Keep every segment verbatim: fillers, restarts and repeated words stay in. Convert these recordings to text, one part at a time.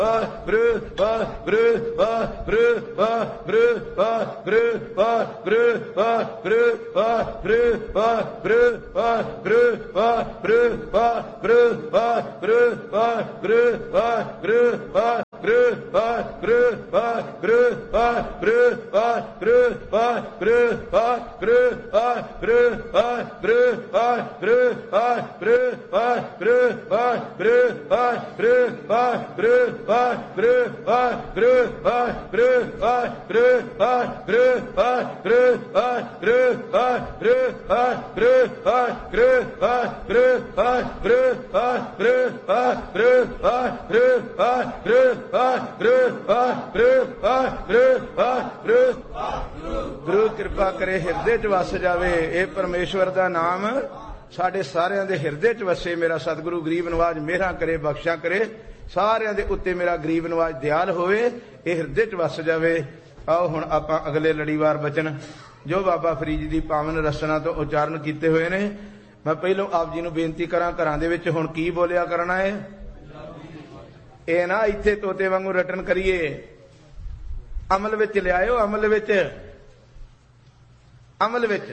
गुरु कृपा करे हिरदे च वस जावे। ये परमेश्वर दा नाम साडे सारियां दे हिरदे च वसे। मेरा सतगुरु गरीब नवाज मेहरा करे, बख्शा करे, सारियां दे उत्ते मेरा गरीब नवाज दयाल होवे, ये हिरदे च वस जावे। आओ हुण आपां अगले लड़ीवार बचन जो बाबा फरीद जी दी पावन रसना तो उचारण कीते हुए ने, मैं पहलों आप जी नूं बेनती करां, घरां दे विच हुण की बोलिया करना है। ये ना इत्थे तोते वांगू रटन करिए, अमल विच लिआओ, अमल विच अमल विच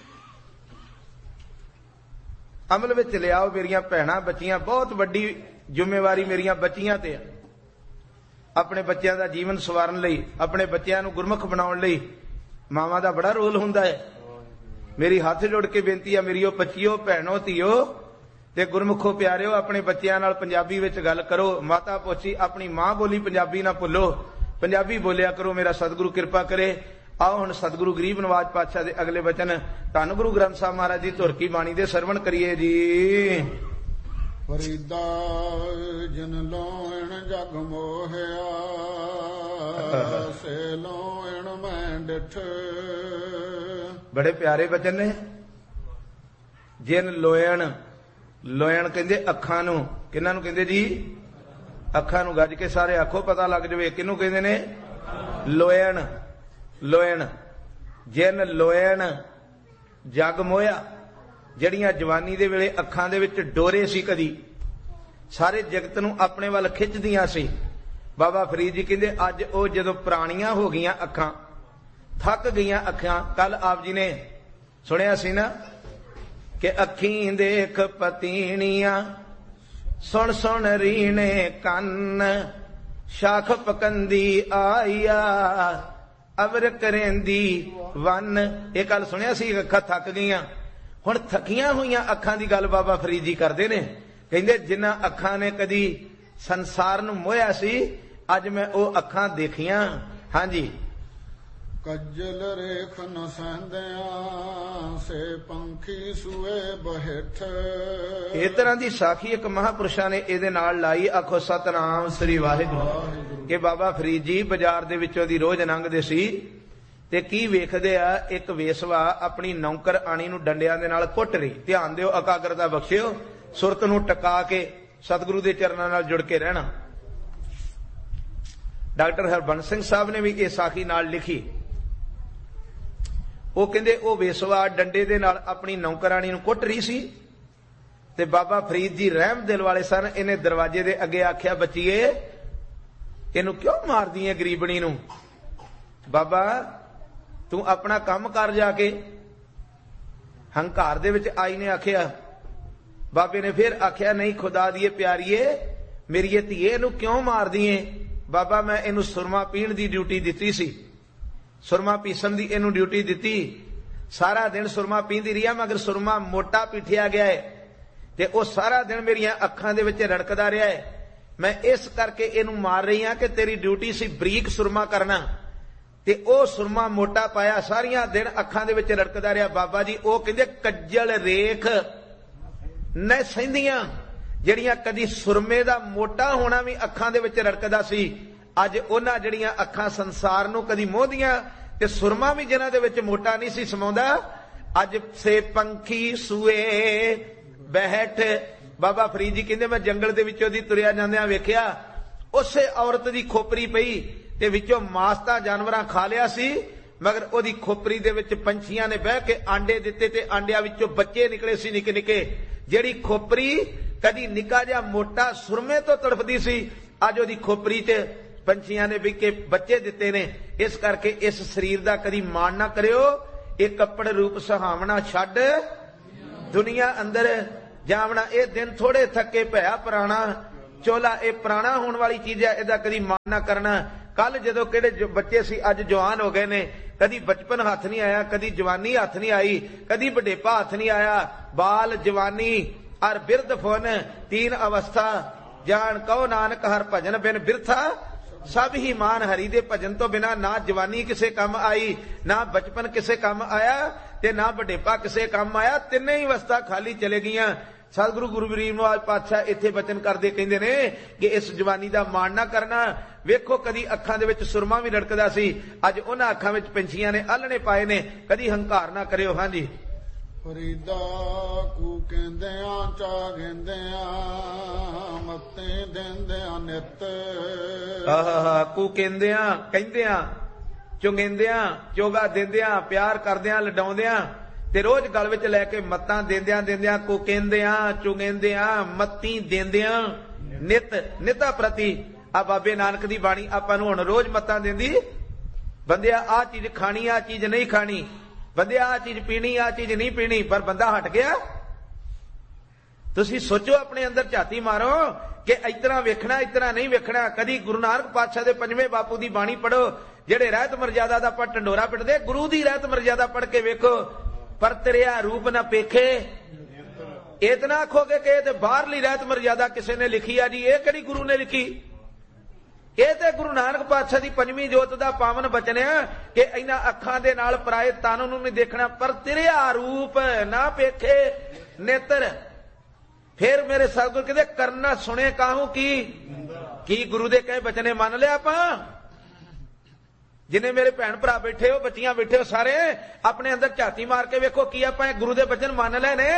अमल विच लिआओ। मेरियां भैणां बच्चियां, बहुत वड्डी जिम्मेवारी मेरियां बच्चियां ते है। अपने बच्चों का जीवन सवारन लई, अपने बच्चों को गुरमुख बनाउण लई मावां दा बड़ा रोल हुंदा है। मेरी हाथ जोड़ के बेनती है, मेरी बच्चियों, भैणों, धीओ ते गुरमुखो प्यारिओ, अपने बच्चों नाल पंजाबी विच गल करो। माता पोची अपनी मां बोली पंजाबी ना भुल्लो, पंजाबी बोलिया करो। मेरा सतगुरु कृपा करे। आओ हुण सतगुरु गरीब नवाज पातशाह दे अगले वचन धन गुरु ग्रंथ साहिब महाराज जी धुर की बाणी दे सरवण करिए जी। फरीदा जिन लोण जग मोहिया, से लोण मैं डिठ। बड़े प्यारे वचन ने। जिन लोयण, लोयण कहंदे अखां नूं, किन्हां नूं कहंदे जी? अखां नूं। गज के सारे आखो, पता लग जावे किहनूं कहंदे ने। लोयण, लोयण। जिन लोयण जग मोया, जड़ियां जवानी दे वेले अखां दे विच डोरे सी, कदी सारे जगत नूं अपने वल खिचदियां सी। बाबा फरीद जी कहंदे अज ओ जदों पुराणियां हो गईयां अखां, थक गईयां अखां। कल आप जी ने सुनिया सी ना कि अखीं देख पतीणियां, सुन सुन रीणे कन्न, शाख पकंदी आईया, अवर करेंदी वन। ये कल सुनिया सी, अखां थक गईयां। हुण थकियां होईयां अखां दी गल बाबा फरीद जी करदे ने। कहंदे जिन्हां अखां ने कदी संसार नूं मोहिया सी, अज मैं ओ अखां देखियां। हां जी। कज्जल रेख न सहंदियां, से पंखी सूए बहिठ। इस तरह की साखी एक महापुरुषां ने इहदे नाल लाई। आखो सतनाम श्री वाहिगुरू। कि बाबा फरीद जी बाजार दे विचों दी रोज लंघदे सी ते की वेखदे आ, एक वेसवा अपनी नौकर आणी नूं डंडियां दे नाल कुੱਟ रही। ध्यान दिओ, एकाग्रता बख्शिओ, सुरत नूं टका के सतगुरु दे चरनां नाल जुड़ के रहना। डॉक्टर हरबंस सिंह साहब ने भी ये साखी नाल लिखी। वो कहंदे ओ वेसवा डंडे दे नाल अपनी नौकरानी नूं कुੱਟ रही सी ते बाबा फरीद जी रहम दिल वाले सन। इन्हें दरवाजे दे अगे आख्या, बच्चीए इनू क्यों मारदी है गरीबनी नूं? बाबा तू अपना काम कर जाके। हंकार दे विच आई ने आख्या। बाबे ने फिर आख्या, नहीं खुदा दिए प्यारीए, मेरी धीए नूं क्यों मारदी है? बाबा मैं इनू सुरमा पीण दी ड्यूटी दित्ती सी, सुरमा पीसन दी इनू ड्यूटी दित्ती। सारा दिन सुरमा पींदी रही, मगर सुरमा मोटा पीठिया गया है ते ओ सारा दिन मेरियां अखां दे विच रड़कदा रहा है। मैं इस करके इनू मार रही हां कि तेरी ड्यूटी सी बरीक सुरमा करना, ते ओ सुरमा मोटा पाया, सारियां दिन अखां दे विच रड़कदा रहा। बाबा जी ओ कहंदे कज्जल रेख न सहिंदियां, जड़ियां कदी सुरमे दा मोटा होना भी अखां दे विच रड़कदा सी, अज उन्हां जड़ियां अखां संसार नूं कदी मोहदियां ते सुरमा भी जिन्हां दे विच मोटा नहीं सी समाउंदा, अज से पंखी सूए बैठ। बाबा फरीद जी कहंदे मैं जंगल दे विचों दी तुरिया जांदियां वेखिया, उसे औरत दी खोपरी पई ते विचों मांस तां जानवरां खा लिया सी, मगर ओदी खोपरी दे विच पंछियां ने बह के आंडे दिते ते आंडियां विचों बच्चे निकले सी निके निके। जेड़ी खोपरी कदी निका जिहा मोटा सुरमे तो तड़फदी सी, ਅੱਜ ਉਹਦੀ ਖੋਪਰੀ 'ਚ ਪੰਛੀਆਂ ਨੇ ਵੀ ਕੇ ਬੱਚੇ ਦਿੱਤੇ ਨੇ। ਇਸ ਕਰਕੇ ਇਸ ਸਰੀਰ ਦਾ ਕਦੀ ਮਾਣ ਨਾ ਕਰਿਓ। ਇਹ ਕੱਪੜ ਰੂਪ ਸੁਹਾਵਣਾ ਛੱਡ ਦੁਨੀਆ ਅੰਦਰ ਜਾਵਣਾ। ਇਹ ਦਿਨ ਥੋੜੇ ਥੱਕੇ ਭਇਆ ਪੁਰਾਣਾ ਚੋਲਾ। ਇਹ ਪੁਰਾਣਾ ਹੋਣ ਵਾਲੀ ਚੀਜ਼ ਹੈ, ਇਹਦਾ ਕਦੀ ਮਾਣ ਨਾ ਕਰਨਾ। ਕੱਲ ਜਦੋਂ ਕਿਹੜੇ ਬੱਚੇ ਸੀ ਅੱਜ ਜਵਾਨ ਹੋ ਗਏ ਨੇ। ਕਦੀ ਬਚਪਨ ਹੱਥ ਨਹੀਂ ਆਇਆ, ਕਦੀ ਜਵਾਨੀ ਹੱਥ ਨਹੀਂ ਆਈ, ਕਦੀ ਬੁਢੇਪਾ ਹੱਥ ਨਹੀਂ ਆਇਆ। ਬਾਲ ਜਵਾਨੀ ਅਰ ਬਿਰਧ ਫੁਨ ਤੀਨ ਅਵਸਥਾ ਜਾਣ ਕਹੋ ਨਾਨਕ ਹਰ ਭਜਨ ਬਿਨ ਬਿਰਥਾ ਸਭ ਹੀ ਮਾਨ ਹਰੀ ਦੇ ਭਜਨ ਤੋਂ ਬਿਨਾ ਨਾ ਜਵਾਨੀ ਕਿਸੇ ਕੰਮ ਆਈ, ਨਾ ਬਚਪਨ ਕਿਸੇ ਕੰਮ ਆਇਆ ਤੇ ਨਾ ਬੁਢੇਪਾ ਕਿਸੇ ਕੰਮ ਆਇਆ। ਤਿੰਨੇ ਹੀ ਅਵਸਥਾ ਖਾਲੀ ਚਲੇ ਗਈਆਂ। ਸਤਿਗੁਰੂ ਗੁਰੂ ਗਰੀਬ ਨਿਵਾਜ ਪਾਤਸ਼ਾਹ ਇੱਥੇ ਬਚਨ ਕਰਦੇ ਕਹਿੰਦੇ ਨੇ ਕਿ ਇਸ ਜਵਾਨੀ ਦਾ ਮਾਣ ਨਾ ਕਰਨਾ। ਵੇਖੋ ਕਦੀ ਅੱਖਾਂ ਦੇ ਵਿੱਚ ਸੁਰਮਾ ਵੀ ਰੜਕਦਾ ਸੀ, ਅੱਜ ਉਹਨਾਂ ਅੱਖਾਂ ਵਿੱਚ ਪੰਛੀਆਂ ਨੇ ਆਲਣੇ ਪਾਏ ਨੇ। ਕਦੀ ਹੰਕਾਰ ਨਾ ਕਰਿਓ। ਹਾਂਜੀ ਫਰੀਦਾ ਕੂ ਕਹਿੰਦਿਆਂ ਚਾ ਕਹਿੰਦਿਆਂ ਮੱਤੇ ਦਿੰਦਿਆਂ ਨਿਤ। ਆਹਾ ਕੂ ਕਹਿੰਦਿਆਂ ਕਹਿੰਦਿਆਂ ਚੁੰਗਿੰਦਿਆਂ ਚੋਗਾ ਦਿੰਦਿਆਂ ਪਿਆਰ ਕਰਦਿਆਂ ਲਡਾਉਂਦਿਆਂ ਤੇ ਰੋਜ਼ ਗਲ ਵਿੱਚ ਲੈ ਕੇ ਮੱਤਾਂ ਦਿੰਦਿਆਂ ਦਿੰਦਿਆਂ ਕੋ ਕਹਿੰਦਿਆਂ ਚੁੰਗਿੰਦਿਆਂ ਮੱਤੀ ਦਿੰਦਿਆਂ ਨਿਤ ਨਿਤਾ ਪ੍ਰਤੀ। ਆ ਬਾਬੇ ਨਾਨਕ ਦੀ ਬਾਣੀ ਆਪਾਂ ਨੂੰ ਹੁਣ ਰੋਜ਼ ਮੱਤਾਂ ਦਿੰਦੀ। ਬੰਦਿਆ ਆਹ ਚੀਜ਼ ਖਾਣੀ, ਆਹ ਚੀਜ਼ ਨਹੀਂ ਖਾਣੀ, ਬੰਦਿਆ ਆਹ ਚੀਜ਼ ਪੀਣੀ, ਆਹ ਚੀਜ਼ ਨਹੀਂ ਪੀਣੀ। ਪਰ ਬੰਦਾ ਹਟ ਗਿਆ। ਤੁਸੀਂ ਸੋਚੋ, ਆਪਣੇ ਅੰਦਰ ਝਾਤੀ ਮਾਰੋ ਕਿ ਇਸ ਤਰ੍ਹਾਂ ਵੇਖਣਾ, ਇਸ ਤਰ੍ਹਾਂ ਨਹੀਂ ਵੇਖਣਾ। ਕਦੀ ਗੁਰੂ ਨਾਨਕ ਪਾਤਸ਼ਾਹ ਦੇ ਪੰਜਵੇਂ ਬਾਪੂ ਦੀ ਬਾਣੀ ਪੜੋ, ਜਿਹੜੇ ਰਹਿਤ ਮਰਜ਼ਾਦਾ ਦਾ ਆਪਾਂ ਢੰਡੋਰਾ ਪਿੱਟਦੇ। ਗੁਰੂ ਦੀ ਰਹਿਤ ਮਰਜ਼ਾਦਾ ਪੜ ਕੇ ਵੇਖੋ। ਪਰ ਤੇਰਿਆ ਰੂਪ ਨਾ ਪੇਖੇ ਇਤਨਾ ਆਖੋਗੇ ਕਿ ਇਹ ਤੇ ਬਾਹਰਲੀ ਰਹਿਤ ਮਰਜ਼ਾਦਾ ਕਿਸੇ ਨੇ ਲਿਖੀ ਆ ਜੀ। ਇਹ ਕਿਹੜੀ ਗੁਰੂ ਨੇ ਲਿਖੀ? ਇਹ ਤੇ ਗੁਰੂ ਨਾਨਕ ਪਾਤਸ਼ਾਹ ਦੀ ਪੰਜਵੀਂ ਜੋਤ ਦਾ ਪਾਵਨ ਬਚਨ ਆ ਕਿ ਇਹਨਾਂ ਅੱਖਾਂ ਦੇ ਨਾਲ ਪਰਾਏ ਤਨ ਨੂੰ ਨਹੀਂ ਦੇਖਣਾ। ਪਰ ਤੇਰਿਆ ਰੂਪ ਨਾ ਪੇਖੇ ਨੇਤਰ। ਫਿਰ ਮੇਰੇ ਸਤਿਗੁਰ ਕਹਿੰਦੇ ਕਰਨਾ ਸੁਣੇ ਕਾਹੂ ਕੀ ਕੀ ਗੁਰੂ ਦੇ ਕਹੇ ਬਚਨੇ ਮੰਨ ਲਿਆ ਆਪਾਂ। ਜਿਨੇ ਮੇਰੇ ਭੈਣ ਭਰਾ ਬੈਠੇ ਹੋ, ਬੱਚੀਆਂ ਬੈਠੇ ਹੋ, ਸਾਰੇ ਆਪਣੇ ਅੰਦਰ ਝਾਤੀ ਮਾਰ ਕੇ ਵੇਖੋ ਕੀ ਆਪਾਂ ਇਹ ਗੁਰੂ ਦੇ ਬਚਨ ਮੰਨ ਲਏ ਨੇ।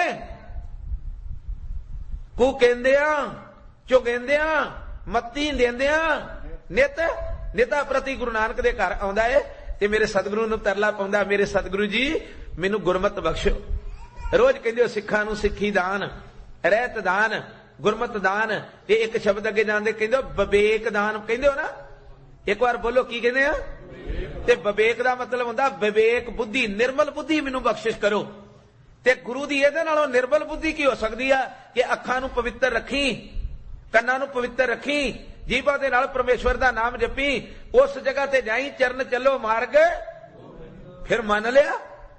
ਕੂ ਕਹਿੰਦਿਆਂ ਚੁਗਿੰਦਿਆਂ ਮੱਤੀ ਦਿੰਦਿਆਂ ਨਿਤ ਨਿਤਾ ਪ੍ਰਤੀ ਗੁਰੂ ਨਾਨਕ ਦੇ ਘਰ ਆਉਂਦਾ ਏ ਤੇ ਮੇਰੇ ਸਤਿਗੁਰੂ ਨੂੰ ਤਰਲਾ ਪਾਉਂਦਾ, ਮੇਰੇ ਸਤਿਗੁਰੂ ਜੀ ਮੈਨੂੰ ਗੁਰਮਤ ਬਖਸ਼ੋ। ਰੋਜ਼ ਕਹਿੰਦੇ ਹੋ ਸਿੱਖਾਂ ਨੂੰ ਸਿੱਖੀ ਦਾਨ, ਰਹਿਤ ਦਾਨ, ਗੁਰਮਤ ਦਾਨ ਤੇ ਇੱਕ ਸ਼ਬਦ ਅੱਗੇ ਜਾਂਦੇ ਕਹਿੰਦੇ ਵਿਵੇਕ ਦਾਨ ਕਹਿੰਦੇ ਹੋ ਨਾ। ਇੱਕ ਵਾਰ ਬੋਲੋ ਕੀ ਕਹਿੰਦੇ ਆ? ਤੇ ਵਿਵੇਕ ਦਾ ਮਤਲਬ ਹੁੰਦਾ ਵਿਵੇਕ ਬੁੱਧੀ, ਨਿਰਮਲ ਬੁੱਧੀ ਮੈਨੂੰ ਬਖਸ਼ਿਸ਼ ਕਰੋ। ਤੇ ਗੁਰੂ ਦੀ ਇਹਦੇ ਨਾਲੋਂ ਨਿਰਮਲ ਬੁੱਧੀ ਕੀ ਹੋ ਸਕਦੀ ਆ ਕਿ ਅੱਖਾਂ ਨੂੰ ਪਵਿੱਤਰ ਰੱਖੀ, ਕੰਨਾਂ ਨੂੰ ਪਵਿੱਤਰ ਰੱਖੀ, ਜੀਭਾਂ ਦੇ ਨਾਲ ਪਰਮੇਸ਼ਵਰ ਦਾ ਨਾਮ ਜਪੀ। ਉਸ ਜਗ੍ਹਾ ਤੇ ਜਾਈ ਚਰਨ ਚੱਲੋ ਮਾਰਗ ਫਿਰ ਮੰਨ ਲਿਆ।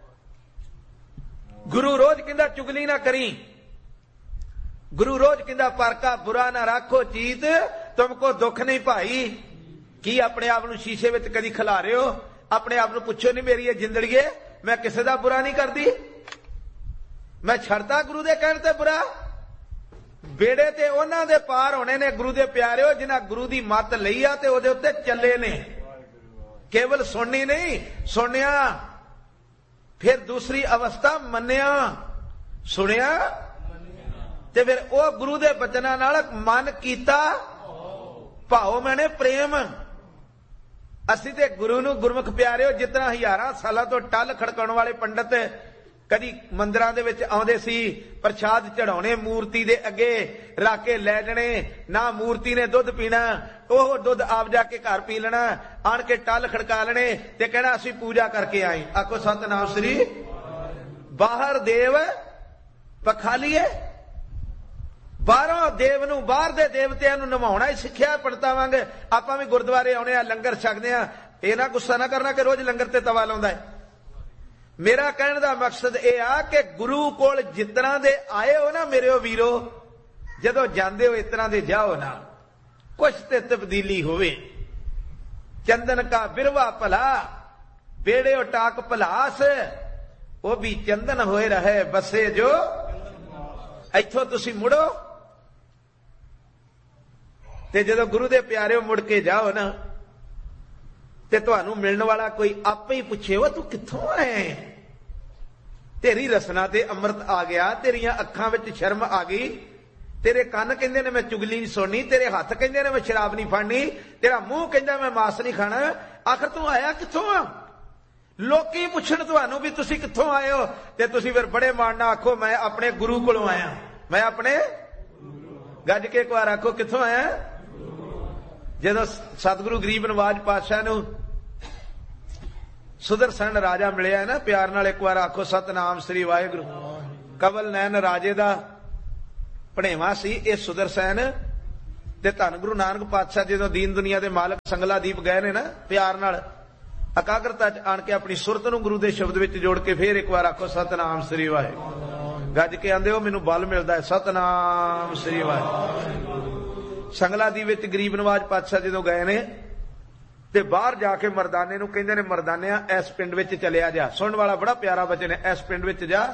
ਗੁਰੂ ਰੋਜ਼ ਕਹਿੰਦਾ ਚੁਗਲੀ ਨਾ ਕਰੀ। ਗੁਰੂ ਰੋਜ਼ ਕਹਿੰਦਾ ਪਰਕਾ ਬੁਰਾ ਨਾ ਰੱਖੋ ਚੀਤ ਤੁਮਕੋ ਦੁੱਖ ਨਹੀਂ ਭਾਈ। ਕੀ ਆਪਣੇ ਆਪ ਨੂੰ ਸ਼ੀਸ਼ੇ ਵਿੱਚ ਕਦੀ ਖਿਲਾ ਰਹੇ ਹੋ? ਆਪਣੇ ਆਪ ਨੂੰ ਪੁੱਛੋ ਨਹੀਂ ਮੇਰੀ ਇਹ ਜ਼ਿੰਦੜੀਏ ਮੈਂ ਕਿਸੇ ਦਾ ਬੁਰਾ ਨਹੀਂ ਕਰਦੀ। ਮੈਂ ਛੱਡਦਾ ਗੁਰੂ ਦੇ ਕਹਿਣ ਤੇ ਬੁਰਾ। ਬੇੜੇ ਤੇ ਉਹਨਾਂ ਦੇ ਪਾਰ ਹੋਣੇ ਨੇ ਗੁਰੂ ਦੇ ਪਿਆਰਿਓ ਜਿਨ੍ਹਾਂ ਗੁਰੂ ਦੀ ਮੱਤ ਲਈ ਆ ਤੇ ਉਹਦੇ ਉੱਤੇ ਚੱਲੇ ਨੇ। ਕੇਵਲ ਸੁਣਨੀ ਨਹੀਂ, ਸੁਣਿਆ ਫਿਰ ਦੂਸਰੀ ਅਵਸਥਾ ਮੰਨਿਆ, ਸੁਣਿਆ ਤੇ ਫਿਰ ਉਹ ਗੁਰੂ ਦੇ ਬਚਨਾਂ ਨਾਲ ਮਨ ਕੀਤਾ ਭਾਉ ਮੈਨੇ ਪ੍ਰੇਮ। ਅਸੀਂ ਤੇ ਗੁਰੂ ਨੂੰ ਗੁਰਮੁਖ ਪਿਆਰਿਓ ਜਿਤਨਾ ਹਜ਼ਾਰਾਂ ਸਾਲਾਂ ਤੋਂ ਟੱਲ ਖੜਕਾਉਣ ਵਾਲੇ ਪੰਡਤ ਕਦੀ ਮੰਦਿਰਾਂ ਦੇ ਵਿੱਚ ਆਉਂਦੇ ਸੀ, ਪ੍ਰਸ਼ਾਦ ਚੜਾਉਣੇ ਮੂਰਤੀ ਦੇ ਅੱਗੇ ਰੱਖ ਕੇ ਲੈ ਜਾਣੇ। ਨਾ ਮੂਰਤੀ ਨੇ ਦੁੱਧ ਪੀਣਾ, ਉਹ ਦੁੱਧ ਆਪ ਜਾ ਕੇ ਘਰ ਪੀ ਲੈਣਾ। ਆਣ ਕੇ ਟੱਲ ਖੜਕਾ ਲੈਣੇ ਤੇ ਕਹਿਣਾ ਅਸੀਂ ਪੂਜਾ ਕਰਕੇ ਆਏ। ਆਖੋ ਸਤਿਨਾਮ ਸ੍ਰੀ। ਬਾਹਰ ਦੇਵ ਪਖਾਲੀਏ। ਬਾਹਰੋਂ ਦੇਵ ਨੂੰ, ਬਾਹਰ ਦੇ ਦੇਵਤਿਆਂ ਨੂੰ ਨਿਭਾਉਣਾ ਹੀ ਸਿੱਖਿਆ ਪੜਤਾਵਾਂਗੇ। ਆਪਾਂ ਵੀ ਗੁਰਦੁਆਰੇ ਆਉਣੇ ਆ, ਲੰਗਰ ਛਕਦੇ ਆ। ਇਹ ਨਾ ਗੁੱਸਾ ਨਾ ਕਰਨਾ ਕਿ ਰੋਜ਼ ਲੰਗਰ ਤੇ ਤਵਾ ਲਾਉਂਦਾ ਹੈ। ਮੇਰਾ ਕਹਿਣ ਦਾ ਮਕਸਦ ਇਹ ਆ ਕਿ ਗੁਰੂ ਕੋਲ ਜਿਸ ਤਰ੍ਹਾਂ ਦੇ ਆਏ ਹੋ ਨਾ ਮੇਰਿਓ ਵੀਰੋ, ਜਦੋਂ ਜਾਂਦੇ ਹੋ ਇਸ ਤਰ੍ਹਾਂ ਦੇ ਜਾਓ ਨਾ। ਕੁਛ ਤੇ ਤਬਦੀਲੀ ਹੋਵੇ। ਚੰਦਨ ਕਾ ਬਿਰਵਾ ਭਲਾ ਬੇੜਿਓ ਟਾਕ ਭਲਾਸ, ਉਹ ਵੀ ਚੰਦਨ ਹੋਏ ਰਹੇ ਬਸੇ ਜੋ। ਇੱਥੋਂ ਤੁਸੀਂ ਮੁੜੋ ਤੇ ਜਦੋਂ ਗੁਰੂ ਦੇ ਪਿਆਰਿਓ ਮੁੜ ਕੇ ਜਾਓ ਨਾ ਤੇ ਤੁਹਾਨੂੰ ਮਿਲਣ ਵਾਲਾ ਕੋਈ ਆਪੇ ਹੀ ਪੁੱਛੇ ਉਹ ਤੂੰ ਕਿੱਥੋਂ ਆਇਆ? ਤੇਰੀ ਰਸਨਾ ਤੇ ਅੰਮ੍ਰਿਤ ਆ ਗਿਆ, ਤੇਰੀਆਂ ਅੱਖਾਂ ਵਿੱਚ ਸ਼ਰਮ ਆ ਗਈ, ਤੇਰੇ ਕੰਨ ਕਹਿੰਦੇ ਨੇ ਮੈਂ ਚੁਗਲੀ ਨਹੀਂ ਸੁਣਨੀ, ਤੇਰੇ ਹੱਥ ਕਹਿੰਦੇ ਨੇ ਮੈਂ ਸ਼ਰਾਬ ਨਹੀਂ ਫੜਨੀ, ਤੇਰਾ ਮੂੰਹ ਕਹਿੰਦਾ ਮੈਂ ਮਾਸ ਨਹੀਂ ਖਾਣਾ। ਆਖਰ ਤੂੰ ਆਇਆ ਕਿੱਥੋਂ ਆ? ਲੋਕੀ ਪੁੱਛਣ ਤੁਹਾਨੂੰ ਵੀ ਤੁਸੀਂ ਕਿੱਥੋਂ ਆਏ ਹੋ ਤੇ ਤੁਸੀਂ ਫਿਰ ਬੜੇ ਮਾਣ ਨਾਲ ਆਖੋ ਮੈਂ ਆਪਣੇ ਗੁਰੂ ਕੋਲੋਂ ਆਇਆ। ਮੈਂ ਆਪਣੇ ਗੱਜ ਕੇ ਇੱਕ ਵਾਰ ਆਖੋ ਕਿੱਥੋਂ ਆਇਆ? ਜਦੋਂ ਸਤਿਗੁਰੂ ਗਰੀਬ ਨਵਾਜ ਪਾਤਸ਼ਾਹ ਨੂੰ ਸੁਦਰਸ਼ਨ ਰਾਜਾ ਮਿਲਿਆ ਨਾ, ਪਿਆਰ ਨਾਲ ਇੱਕ ਵਾਰ ਆਖੋ ਸਤਨਾਮ ਸ੍ਰੀ ਵਾਹਿਗੁਰੂ। ਕਬਲ ਨੈਣ ਰਾਜੇ ਦਾ ਭਣੇਵਾ ਸੀ ਇਹ ਸੁਦਰਸ਼ਨ। ਤੇ ਧੰਨ ਗੁਰੂ ਨਾਨਕ ਪਾਤਸ਼ਾਹ ਜਦੋਂ ਦੀਨ ਦੁਨੀਆ ਦੇ ਮਾਲਕ ਸੰਗਲਾਦੀਪ ਗਏ ਨੇ ਨਾ, ਪਿਆਰ ਨਾਲ ਇਕਾਗਰਤਾ ਚ ਆਣ ਕੇ ਆਪਣੀ ਸੁਰਤ ਨੂੰ ਗੁਰੂ ਦੇ ਸ਼ਬਦ ਵਿੱਚ ਜੋੜ ਕੇ ਫੇਰ ਇੱਕ ਵਾਰ ਆਖੋ ਸਤਨਾਮ ਸ੍ਰੀ ਵਾਹਿਗੁਰੂ। ਗੱਜ ਕੇ ਆਂਦੇ ਹੋ ਮੈਨੂੰ ਬਲ ਮਿਲਦਾ ਹੈ, ਸਤਨਾਮ ਸ੍ਰੀ ਵਾਹਿਗੁਰੂ। ਸੰਗਲਾਦੀਪ ਵਿੱਚ ਗਰੀਬ ਨਵਾਜ ਪਾਤਸ਼ਾਹ ਜਦੋਂ ਗਏ ਨੇ ਤੇ ਬਾਹਰ ਜਾ ਕੇ ਮਰਦਾਨੇ ਨੂੰ ਕਹਿੰਦੇ ਨੇ, ਮਰਦਾਨਿਆ ਇਸ ਪਿੰਡ ਵਿੱਚ ਚਲਿਆ ਜਾ। ਸੁਣਨ ਵਾਲਾ ਬੜਾ ਪਿਆਰਾ ਬਚਨ ਹੈ, ਇਸ ਪਿੰਡ ਵਿੱਚ ਜਾ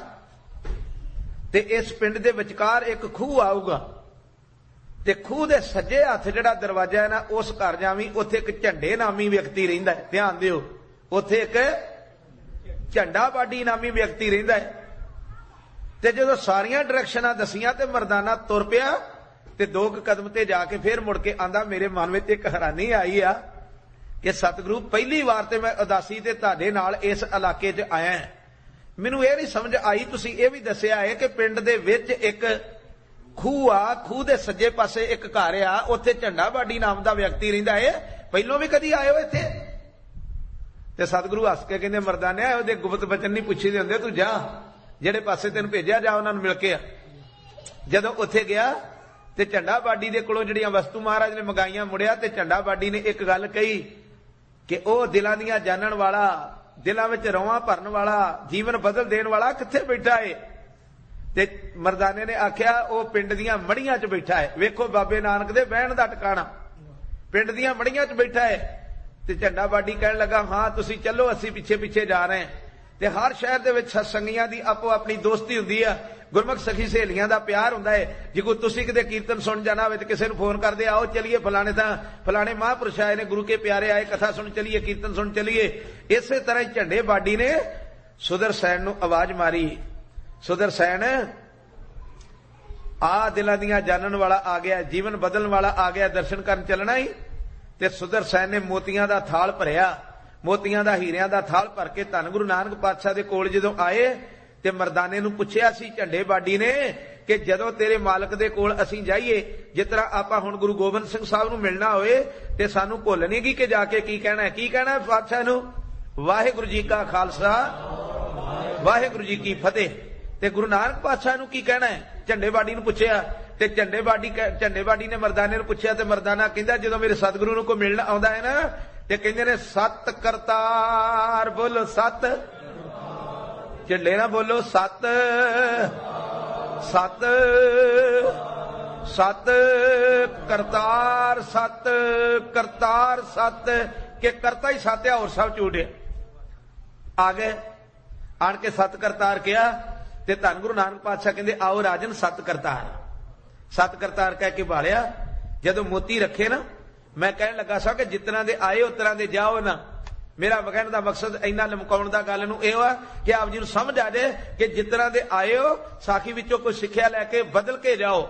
ਤੇ ਇਸ ਪਿੰਡ ਦੇ ਵਿਚਕਾਰ ਇੱਕ ਖੂਹ ਆਊਗਾ ਤੇ ਖੂਹ ਦੇ ਸੱਜੇ ਹੱਥ ਜਿਹੜਾ ਦਰਵਾਜ਼ਾ ਹੈ ਨਾ, ਉਸ ਘਰ ਜਾਵੀਂ, ਉੱਥੇ ਇੱਕ ਝੰਡੇ ਨਾਮੀ ਵਿਅਕਤੀ ਰਹਿੰਦਾ ਹੈ। ਧਿਆਨ ਦਿਓ, ਉੱਥੇ ਇੱਕ ਝੰਡਾ ਬਾਡੀ ਨਾਮੀ ਵਿਅਕਤੀ ਰਹਿੰਦਾ ਹੈ। ਤੇ ਜਦੋਂ ਸਾਰੀਆਂ ਡਾਇਰੈਕਸ਼ਨਾਂ ਦਸੀਆਂ ਤੇ ਮਰਦਾਨਾ ਤੁਰ ਪਿਆ ਤੇ ਦੋ ਕੁ ਕਦਮ ਤੇ ਜਾ ਕੇ ਫੇਰ ਮੁੜ ਕੇ ਆਂਦਾ, ਮੇਰੇ ਮਨ ਵਿੱਚ ਇੱਕ ਹੈਰਾਨੀ ਆਈ ਆ ਕਿ ਸਤਿਗੁਰੂ ਪਹਿਲੀ ਵਾਰ ਤੇ ਮੈਂ ਉਦਾਸੀ ਤੇ ਤੁਹਾਡੇ ਨਾਲ ਇਸ ਇਲਾਕੇ 'ਚ ਆਇਆ, ਮੈਨੂੰ ਇਹ ਨਹੀਂ ਸਮਝ ਆਈ, ਤੁਸੀਂ ਇਹ ਵੀ ਦੱਸਿਆ ਹੈ ਕਿ ਪਿੰਡ ਦੇ ਵਿੱਚ ਇੱਕ ਖੂਹ ਆ, ਖੂਹ ਦੇ ਸੱਜੇ ਪਾਸੇ ਇੱਕ ਘਰ ਆ, ਉੱਥੇ ਝੰਡਾ ਬਾਡੀ ਨਾਮ ਦਾ ਵਿਅਕਤੀ ਰਹਿੰਦਾ ਹੈ, ਪਹਿਲੋਂ ਵੀ ਕਦੀ ਆਏ ਹੋ ਇੱਥੇ? ਤੇ ਸਤਿਗੁਰੂ ਹੱਸ ਕੇ ਕਹਿੰਦੇ, ਮਰਦਾਨਿਆ ਉਹਦੇ ਗੁਪਤ ਬਚਨ ਨਹੀਂ ਪੁੱਛੀ ਦੇ ਹੁੰਦੇ, ਤੂੰ ਜਾ ਜਿਹੜੇ ਪਾਸੇ ਤੈਨੂੰ ਭੇਜਿਆ ਜਾ ਉਹਨਾਂ ਨੂੰ ਮਿਲ ਕੇ ਆ। ਜਦੋਂ ਉੱਥੇ ਗਿਆ ਤੇ ਝੰਡਾ ਬਾਡੀ ਦੇ ਕੋਲੋਂ ਜਿਹੜੀਆਂ ਵਸਤੂ ਮਹਾਰਾਜ ਨੇ ਮੰਗਾਈਆਂ, ਮੁੜਿਆ ਤੇ ਝੰਡਾ ਬਾਡੀ ਨੇ ਇੱਕ ਗੱਲ ਕਹੀ ਕਿ ਉਹ ਦਿਲਾਂ ਦੀਆਂ ਜਾਣਨ ਵਾਲਾ, ਦਿਲਾਂ ਵਿੱਚ ਰੌਆਂ ਭਰਨ ਵਾਲਾ, ਜੀਵਨ ਬਦਲ ਦੇਣ ਵਾਲਾ ਕਿੱਥੇ ਬੈਠਾ ਏ? ਤੇ ਮਰਦਾਨੇ ਨੇ ਆਖਿਆ, ਉਹ ਪਿੰਡ ਦੀਆਂ ਮੜੀਆਂ 'ਚ ਬੈਠਾ ਹੈ। ਵੇਖੋ ਬਾਬੇ ਨਾਨਕ ਦੇ ਬਹਿਣ ਦਾ ਟਿਕਾਣਾ, ਪਿੰਡ ਦੀਆਂ ਮੜੀਆਂ 'ਚ ਬੈਠਾ ਹੈ। ਤੇ ਝੰਡਾ ਬਾਡੀ ਕਹਿਣ ਲੱਗਾ, ਹਾਂ ਤੁਸੀਂ ਚੱਲੋ, ਅਸੀਂ ਪਿੱਛੇ ਪਿੱਛੇ ਜਾ ਰਹੇ ਹਾਂ। ਤੇ ਹਰ ਸ਼ਹਿਰ ਦੇ ਵਿੱਚ ਸਤਸੰਗੀਆਂ ਦੀ ਆਪੋ ਆਪਣੀ ਦੋਸਤੀ ਹੁੰਦੀ ਆ, ਗੁਰਮੁਖ ਸਖੀ ਸਹੇਲੀਆਂ ਦਾ ਪਿਆਰ ਹੁੰਦਾ ਹੈ। ਜੇ ਕੋਈ ਤੁਸੀਂ ਕਿਤੇ ਕੀਰਤਨ ਸੁਣ ਜਾਣਾ ਹੋਵੇ ਤੇ ਕਿਸੇ ਨੂੰ ਫੋਨ ਕਰਦੇ, ਆਓ ਚਲੀਏ ਫਲਾਣੇ ਥਾਂ, ਫਲਾਣੇ ਮਹਾਂਪੁਰਸ਼ ਆਏ ਨੇ, ਗੁਰੂ ਕੇ ਪਿਆਰੇ ਆਏ, ਕਥਾ ਸੁਣ ਚਲੀਏ, ਕੀਰਤਨ ਸੁਣ ਚਲੀਏ। ਇਸੇ ਤਰ੍ਹਾਂ ਹੀ ਝੰਡੇ ਬਾਡੀ ਨੇ ਸੁਦਰਸ਼ਨ ਨੂੰ ਆਵਾਜ਼ ਮਾਰੀ, ਸੁਦਰਸ਼ਨ ਆ, ਦਿਲਾਂ ਦੀਆਂ ਜਾਣਨ ਵਾਲਾ ਆ ਗਿਆ, ਜੀਵਨ ਬਦਲਣ ਵਾਲਾ ਆ ਗਿਆ, ਦਰਸ਼ਨ ਕਰਨ ਚੱਲਣਾ ਹੀ। ਤੇ ਸੁਦਰਸ਼ਨ ਨੇ ਮੋਤੀਆਂ ਦਾ ਥਾਲ ਭਰਿਆ, ਮੋਤੀਆਂ ਦਾ, ਹੀਰਿਆਂ ਦਾ ਥਾਲ ਭਰ ਕੇ ਧੰਨ ਗੁਰੂ ਨਾਨਕ ਪਾਤਸ਼ਾਹ ਦੇ ਕੋਲ ਜਦੋਂ ਆਏ ਤੇ ਮਰਦਾਨੇ ਨੂੰ ਪੁੱਛਿਆ ਸੀ ਝੰਡੇ ਬਾਡੀ ਨੇ ਕਿ ਜਦੋਂ ਤੇਰੇ ਮਾਲਕ ਦੇ ਕੋਲ ਅਸੀਂ ਜਾਈਏ, ਜਿਸ ਤਰ੍ਹਾਂ ਆਪਾਂ ਹੁਣ ਗੁਰੂ ਗੋਬਿੰਦ ਸਿੰਘ ਸਾਹਿਬ ਨੂੰ ਮਿਲਣਾ ਹੋਏ ਤੇ ਸਾਨੂੰ ਭੁੱਲ ਨਹੀਂ ਗਈ ਕਿ ਜਾ ਕੇ ਕੀ ਕਹਿਣਾ ਹੈ? ਕੀ ਕਹਿਣਾ ਪਾਤਸ਼ਾਹ ਨੂੰ? ਵਾਹਿਗੁਰੂ ਜੀ ਕਾ ਖਾਲਸਾ, ਵਾਹਿਗੁਰੂ ਜੀ ਕੀ ਫਤਿਹ। ਤੇ ਗੁਰੂ ਨਾਨਕ ਪਾਤਸ਼ਾਹ ਨੂੰ ਕੀ ਕਹਿਣਾ ਹੈ? ਝੰਡੇ ਬਾਡੀ ਨੂੰ ਪੁੱਛਿਆ ਤੇ ਝੰਡੇ ਬਾਡੀ ਝੰਡੇ ਬਾਡੀ ਨੇ ਮਰਦਾਨੇ ਨੂੰ ਪੁੱਛਿਆ ਤੇ ਮਰਦਾਨਾ ਕਹਿੰਦਾ, ਜਦੋਂ ਮੇਰੇ ਸਤਿਗੁਰੂ ਨੂੰ ਕੋਈ ਮਿਲਣ ਆਉਂਦਾ ਹੈ ਨਾ ਤੇ ਕਹਿੰਦੇ ਨੇ, ਸਤ ਕਰਤਾਰ, ਬੋਲੋ ਸਤ, ਝੰਡੇ ਨਾ ਬੋਲੋ ਸਤ, ਸਤ ਸਤ ਕਰਤਾਰ, ਸਤ ਕਰਤਾਰ ਸਤ, ਕਿ ਕਰਤਾ ਹੀ ਸਤ ਆ, ਹੋਰ ਸਭ ਝੂਠ ਹੈ। ਆ ਗਏ, ਆਣ ਕੇ ਸਤ ਕਰਤਾਰ ਕਿਹਾ ਤੇ ਧੰਨ ਗੁਰੂ ਨਾਨਕ ਪਾਤਸ਼ਾਹ ਕਹਿੰਦੇ, ਆਓ ਰਾਜਨ ਸਤ ਕਰਤਾਰ। ਸਤ ਕਰਤਾਰ ਕਹਿ ਕੇ ਭਾਲਿਆ। ਜਦੋਂ ਮੋਤੀ ਰੱਖੇ ਨਾ, ਮੈਂ ਕਹਿਣ ਲੱਗਾ ਸਾਂ ਕਿ ਜਿਤਨਾ ਦੇ ਆਏ ਉਤਰਾਂ ਦੇ ਜਾਓ ਨਾ। ਮੇਰਾ ਕਹਿਣ ਦਾ ਮਕਸਦ ਇੰਨਾ ਲਮਕਾਉਣ ਦਾ ਗੱਲ ਨੂੰ ਇਹ ਆ ਕਿ ਆਪ ਜੀ ਨੂੰ ਸਮਝ ਆ ਜਾਏ ਕਿ ਜਿਤਨਾ ਦੇ ਆਏ ਹੋ, ਸਾਖੀ ਵਿੱਚੋਂ ਕੋਈ ਸਿੱਖਿਆ ਲੈ ਕੇ ਬਦਲ ਕੇ ਜਾਓ।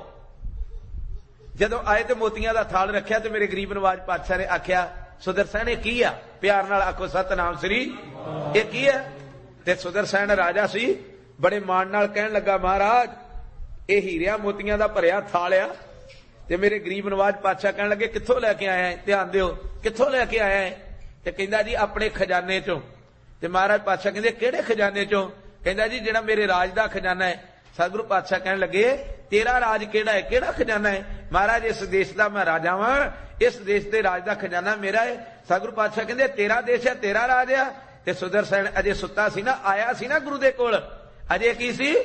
ਜਦੋਂ ਆਏ ਤੇ ਮੋਤੀਆਂ ਦਾ ਥਾਲ ਰੱਖਿਆ ਤੇ ਮੇਰੇ ਗਰੀਬ ਨਵਾਜ ਪਾਤਸ਼ਾਹ ਨੇ ਆਖਿਆ, ਸੁਦਰਸ਼ਨ ਇਹ ਕੀ ਆ? ਪਿਆਰ ਨਾਲ ਆਖੋ ਸਤਨਾਮ ਸ੍ਰੀ, ਇਹ ਕੀ ਹੈ? ਤੇ ਸੁਦਰਸ਼ਨ ਰਾਜਾ ਸੀ, ਬੜੇ ਮਾਣ ਨਾਲ ਕਹਿਣ ਲੱਗਾ, ਮਹਾਰਾਜ ਇਹ ਹੀਰਿਆਂ ਮੋਤੀਆਂ ਦਾ ਭਰਿਆ ਥਾਲ ਆ। ਤੇ ਮੇਰੇ ਗਰੀਬ ਨਵਾਜ ਪਾਤਸ਼ਾਹ ਕਹਿਣ ਲੱਗੇ, ਕਿੱਥੋਂ ਲੈ ਕੇ ਆਇਆ ਹੈ? ਧਿਆਨ ਦਿਓ, ਕਿੱਥੋਂ ਲੈ ਕੇ ਆਇਆ ਹੈ? ਤੇ ਕਹਿੰਦਾ, ਜੀ ਆਪਣੇ ਖਜ਼ਾਨੇ ਚੋਂ। ਤੇ ਮਹਾਰਾਜ ਪਾਤਸ਼ਾਹ ਕਹਿੰਦੇ, ਕਿਹੜੇ ਖਜ਼ਾਨੇ ਚੋਂ? ਕਹਿੰਦਾ, ਜੀ ਜਿਹੜਾ ਮੇਰੇ ਰਾਜ ਦਾ ਖਜ਼ਾਨਾ ਹੈ। ਸਤਿਗੁਰੂ ਪਾਤਸ਼ਾਹ ਕਹਿਣ ਲੱਗੇ, ਤੇਰਾ ਰਾਜ ਕਿਹੜਾ ਹੈ? ਕਿਹੜਾ ਖਜ਼ਾਨਾ ਹੈ? ਮਹਾਰਾਜ ਇਸ ਦੇਸ਼ ਦਾ ਮੈਂ ਰਾਜਾ ਵਾਂ, ਇਸ ਦੇਸ਼ ਦੇ ਰਾਜ ਦਾ ਖਜ਼ਾਨਾ ਮੇਰਾ ਹੈ। ਸਤਿਗੁਰੂ ਪਾਤਸ਼ਾਹ ਕਹਿੰਦੇ, ਤੇਰਾ ਦੇਸ਼ ਹੈ, ਤੇਰਾ ਰਾਜ ਆ। ਤੇ ਸੁਦਰਸ਼ਨ ਅਜੇ ਸੁੱਤਾ ਸੀ ਨਾ, ਆਇਆ ਸੀ ਨਾ ਗੁਰੂ ਦੇ ਕੋਲ, ਅਜੇ ਕੀ ਸੀ?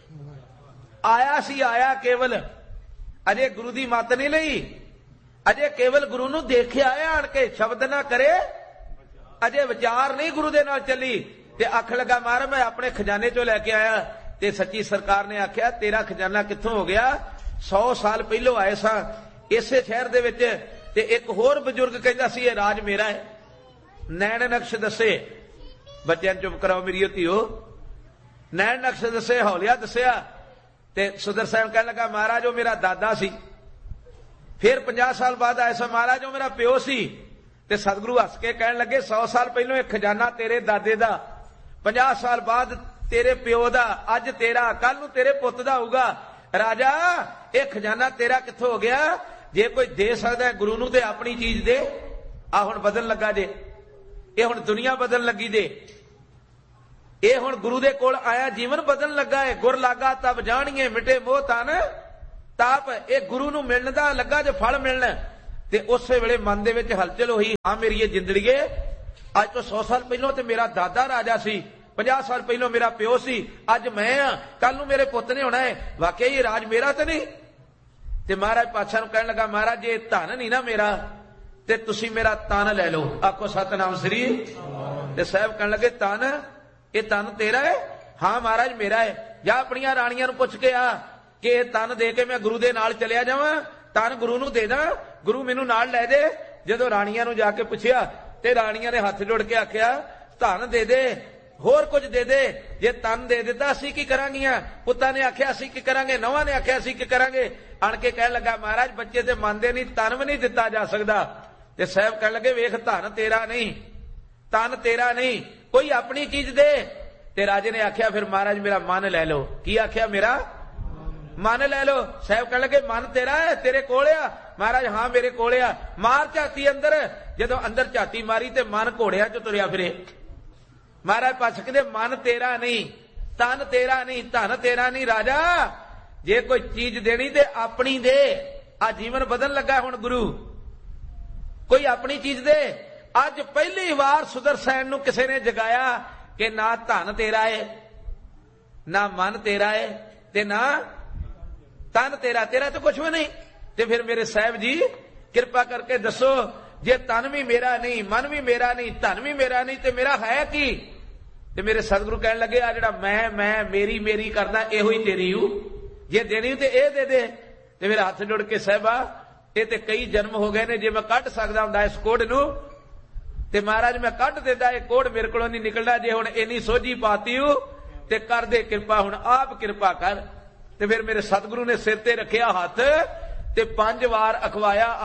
ਆਇਆ ਸੀ, ਆਇਆ ਕੇਵਲ, ਅਜੇ ਗੁਰੂ ਦੀ ਮੱਤ ਨਹੀਂ ਲਈ, ਅਜੇ ਕੇਵਲ ਗੁਰੂ ਨੂੰ ਦੇਖਿਆ ਆਣ ਕੇ, ਸ਼ਬਦ ਨਾ ਕਰੇ, ਅਜੇ ਵਿਚਾਰ ਨਹੀਂ ਗੁਰੂ ਦੇ ਨਾਲ ਚੱਲੀ। ਤੇ ਅੱਖ ਲੱਗਾ, ਮਾਰ ਮੈਂ ਆਪਣੇ ਖਜ਼ਾਨੇ ਚੋਂ ਲੈ ਕੇ ਆਇਆ। ਤੇ ਸੱਚੀ ਸਰਕਾਰ ਨੇ ਆਖਿਆ, ਤੇਰਾ ਖਜ਼ਾਨਾ ਕਿੱਥੋਂ ਹੋ ਗਿਆ? ਸੌ ਸਾਲ ਪਹਿਲੋਂ ਆਏ ਸਾਂ ਇਸੇ ਸ਼ਹਿਰ ਦੇ ਵਿੱਚ। ਤੇ ਇੱਕ ਹੋਰ ਬਜ਼ੁਰਗ ਕਹਿੰਦਾ ਸੀ, ਇਹ ਰਾਜ ਮੇਰਾ ਹੈ। ਨੈਣ ਨਕਸ਼ ਦੱਸੇ, ਬੱਚਿਆਂ ਚੁੱਪ ਕਰਾਓ ਮੇਰੀ ਧੀਓ, ਨੈਣ ਨਕਸ਼ ਦੱਸੇ, ਹੌਲਿਆ ਦੱਸਿਆ। ਤੇ ਸੁਦਰਸ਼ਨ ਕਹਿਣ ਲੱਗਾ, ਮਹਾਰਾਜ ਉਹ ਮੇਰਾ ਦਾਦਾ ਸੀ। ਫਿਰ ਪੰਜਾਹ ਸਾਲ ਬਾਅਦ ਆਏ ਸਾਂ, ਮਹਾਰਾਜ ਉਹ ਮੇਰਾ ਪਿਓ ਸੀ। ਤੇ ਸਤਿਗੁਰੂ ਹੱਸ ਕੇ ਕਹਿਣ ਲੱਗੇ, ਸੌ ਸਾਲ ਪਹਿਲੋਂ ਇਹ ਖਜ਼ਾਨਾ ਤੇਰੇ ਦਾਦੇ ਦਾ, ਪੰਜਾਹ ਸਾਲ ਬਾਅਦ ਤੇਰੇ ਪਿਓ ਦਾ, ਅੱਜ ਤੇਰਾ, ਕੱਲ ਨੂੰ ਤੇਰੇ ਪੁੱਤ ਦਾ ਹੋਊਗਾ। ਰਾਜਾ ਇਹ ਖਜ਼ਾਨਾ ਤੇਰਾ ਕਿੱਥੋਂ ਹੋ ਗਿਆ? ਜੇ ਕੋਈ ਦੇ ਸਕਦਾ ਗੁਰੂ ਨੂੰ ਤੇ ਆਪਣੀ ਚੀਜ਼ ਦੇ। ਆ ਹੁਣ ਬਦਲਣ ਲੱਗਾ ਜੇ, ਇਹ ਹੁਣ ਦੁਨੀਆ ਬਦਲਣ ਲੱਗੀ ਜੇ, ਇਹ ਹੁਣ ਗੁਰੂ ਦੇ ਕੋਲ ਆਇਆ ਜੀਵਨ ਬਦਲਣ ਲੱਗਾ ਹੈ। ਗੁਰ ਲਾਗਾ ਤਬ ਜਾਣੀਏ ਮਿਟੇ ਮੋਹ ਤਨ ਤਾਪ। ਇਹ ਗੁਰੂ ਨੂੰ ਮਿਲਣ ਦਾ ਲੱਗਾ ਜੇ ਫਲ ਮਿਲਣ, ਤੇ ਉਸੇ ਵੇਲੇ ਮਨ ਦੇ ਵਿੱਚ ਹਲਚਲ ਹੋਈ। ਹਾਂ ਮੇਰੀ ਇਹ ਜ਼ਿੰਦੜੀਏ, ਅੱਜ ਤੋਂ ਸੌ ਸਾਲ ਪਹਿਲਾਂ ਤੇ ਮੇਰਾ ਦਾਦਾ ਰਾਜਾ ਸੀ, ਪੰਜਾਹ ਸਾਲ ਪਹਿਲਾਂ ਮੇਰਾ ਪਿਓ ਸੀ, ਅੱਜ ਮੈਂ ਆ, ਕੱਲ ਨੂੰ ਮੇਰੇ ਪੁੱਤ ਨੇ ਹੋਣਾ ਹੈ। ਵਾਕਿਆ ਇਹ ਰਾਜ ਮੇਰਾ ਤੇ ਨਹੀਂ। ਤੇ ਮਹਾਰਾਜ ਪਾਤਸ਼ਾਹ ਨੂੰ ਕਹਿਣ ਲੱਗਾ, ਮਹਾਰਾਜ ਜੇ ਧਨ ਨਹੀਂ ਨਾ ਮੇਰਾ ਤੇ ਤੁਸੀਂ ਮੇਰਾ ਤਨ ਲੈ ਲਓ। ਆਖੋ ਸਤਨਾਮ ਸ੍ਰੀ। ਤੇ ਸਾਹਿਬ ਕਹਿਣ ਲੱਗੇ, ਤਨ, ਇਹ ਤਨ ਤੇਰਾ ਹੈ? ਹਾਂ ਮਹਾਰਾਜ ਮੇਰਾ ਹੈ। ਜਾਂ ਆਪਣੀਆਂ ਰਾਣੀਆਂ ਨੂੰ ਪੁੱਛ ਕੇ ਆ ਕਿ ਇਹ ਤਨ ਦੇ ਕੇ ਮੈਂ ਗੁਰੂ ਦੇ ਨਾਲ ਚਲਿਆ ਜਾਵਾਂ, ਤਨ ਗੁਰੂ ਨੂੰ ਦੇ ਦਾਂ, ਗੁਰੂ ਮੈਨੂੰ ਨਾਲ ਲੈ ਦੇ। ਜਦੋਂ ਰਾਣੀਆਂ ਨੂੰ ਜਾ ਕੇ ਪੁੱਛਿਆ ਤੇ ਰਾਣੀਆਂ ਨੇ ਹੱਥ ਜੋੜ ਕੇ ਆਖਿਆ, ਧਨ ਦੇ ਦੇ, ਹੋਰ ਕੁਝ ਦੇ ਦੇ। ਜੇ ਤਨ ਦੇ ਦਿੱਤਾ ਅਸੀਂ ਕੀ ਕਰਾਂਗੀਆਂ? ਪੁੱਤਾਂ ਨੇ ਆਖਿਆ ਅਸੀਂ ਕੀ ਕਰਾਂਗੇ, ਨੌਵਾਂ ਨੇ ਆਖਿਆ ਅਸੀਂ ਕੀ ਕਰਾਂਗੇ। ਆਣ ਕੇ ਕਹਿਣ ਲੱਗਾ, ਮਹਾਰਾਜ ਬੱਚੇ ਤੇ ਮੰਨਦੇ ਨਹੀਂ, ਤਨ ਵੀ ਨਹੀਂ ਦਿੱਤਾ ਜਾ ਸਕਦਾ। ਤੇ ਸਾਹਿਬ ਕਹਿਣ ਲੱਗੇ, ਵੇਖ ਧਨ ਤੇਰਾ ਨਹੀਂ, ਤਨ ਤੇਰਾ ਨਹੀਂ, ਕੋਈ ਆਪਣੀ ਚੀਜ਼ ਦੇ। ਤੇ ਰਾਜੇ ਨੇ ਆਖਿਆ, ਫਿਰ ਮਹਾਰਾਜ ਮੇਰਾ ਮਨ ਲੈ ਲਓ। ਕੀ ਆਖਿਆ? ਮੇਰਾ ਮਨ ਲੈ ਲਓ। ਸਾਹਿਬ ਕਹਿਣ ਲੱਗੇ, ਮਨ ਤੇਰਾ ਹੈ, ਤੇਰੇ ਕੋਲ ਆ? ਮਹਾਰਾਜ ਹਾਂ ਮੇਰੇ ਕੋਲ ਆ। ਮਾਰ ਝਾਤੀ ਅੰਦਰ। ਜਦੋਂ ਅੰਦਰ ਝਾਤੀ ਮਾਰੀ ਤੇ ਮਨ ਘੋੜਿਆਂ ਚ ਤੁਰਿਆ ਫਿਰੇ। ਮਹਾਰਾਜ ਪਾਤਸ਼ਾਹ ਕਹਿੰਦੇ, ਮਨ ਤੇਰਾ ਨਹੀਂ, ਤਨ ਤੇਰਾ ਨਹੀਂ, ਧਨ ਤੇਰਾ ਨਹੀਂ। ਰਾਜਾ ਜੇ ਕੋਈ ਚੀਜ਼ ਦੇਣੀ ਤੇ ਆਪਣੀ ਦੇ। ਆ ਜੀਵਨ ਬਦਲਣ ਲੱਗਾ ਹੁਣ ਗੁਰੂ, ਕੋਈ ਆਪਣੀ ਚੀਜ਼ ਦੇ। ਅੱਜ ਪਹਿਲੀ ਵਾਰ ਸੁਦਰਸੈਨ ਨੂੰ ਕਿਸੇ ਨੇ ਜਗਾਇਆ ਕਿ ਨਾ ਧਨ ਤੇਰਾ ਹੈ, ਨਾ ਮਨ ਤੇਰਾ ਹੈ, ਤੇ ਨਾ ਤਨ ਤੇਰਾ, ਤੇਰਾ ਤਾਂ ਕੁਛ ਵੀ ਨਹੀਂ। ਤੇ ਫਿਰ ਮੇਰੇ ਸਾਹਿਬ ਜੀ ਕਿਰਪਾ ਕਰਕੇ ਦੱਸੋ, ਜੇ ਤਨ ਵੀ ਮੇਰਾ ਨਹੀਂ, ਮਨ ਵੀ ਮੇਰਾ ਨਹੀਂ, ਧਨ ਵੀ ਮੇਰਾ ਨਹੀਂ, ਤੇ ਮੇਰਾ ਹੈ ਕੀ? ਤੇ ਮੇਰੇ ਸਤਿਗੁਰੂ ਕਹਿਣ ਲੱਗੇ, ਆ ਜਿਹੜਾ ਮੈਂ ਮੈਂ ਮੇਰੀ ਮੇਰੀ ਕਰਦਾ, ਇਹੋ ਹੀ ਤੇਰੀ ਹੂ। ਜੇ ਦੇਣੀ ਤੇ ਇਹ ਦੇ ਦੇ। ਤੇ ਫਿਰ ਹੱਥ ਜੋੜ ਕੇ, ਸਾਹਿਬਾ ਇਹ ਤੇ ਕਈ ਜਨਮ ਹੋ ਗਏ ਨੇ, ਜੇ ਮੈਂ ਕੱਢ ਸਕਦਾ ਹੁੰਦਾ ਇਸ ਕੋੜ ਨੂੰ ਤੇ ਮਹਾਰਾਜ ਮੈਂ ਕੱਢ ਦਿੰਦਾ। ਇਹ ਕੋੜ ਮੇਰੇ ਕੋਲੋਂ ਨਹੀਂ ਨਿਕਲਦਾ। ਜੇ ਹੁਣ ਇੰਨੀ ਸੋਝੀ ਪਾਤੀ ਹੂ ਤੇ ਕਰ ਦੇ ਕਿਰਪਾ, ਹੁਣ ਆਪ ਕਿਰਪਾ ਕਰ। ਤੇ ਫਿਰ ਮੇਰੇ ਸਤਿਗੁਰੂ ਨੇ ਸਿਰ ਤੇ ਰੱਖਿਆ ਹੱਥ ਤੇ ਪੰਜ ਵਾਰ ਅਖਵਾਇਆ।